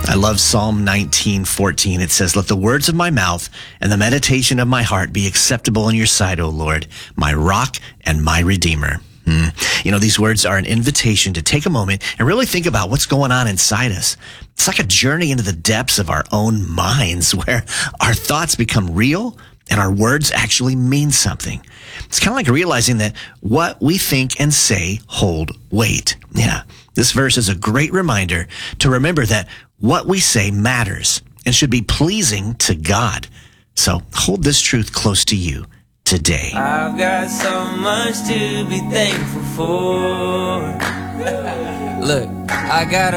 I love Psalm 19:14. It says, "Let the words of my mouth and the meditation of my heart be acceptable in your sight, O Lord, my rock and my redeemer." You know, these words are an invitation to take a moment and really think about what's going on inside us. It's like a journey into the depths of our own minds where our thoughts become real and our words actually mean something. It's kind of like realizing that what we think and say hold weight. Yeah, this verse is a great reminder to remember that what we say matters and should be pleasing to God. So hold this truth close to you today. I've got so much to be thankful for. Look, I got